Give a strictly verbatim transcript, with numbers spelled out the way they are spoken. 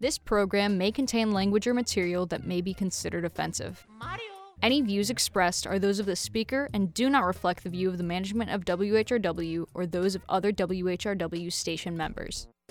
This program may contain language or material that may be considered offensive. Mario. Any views expressed are those of the speaker and do not reflect the view of the management of W H R W or those of other W H R W station members.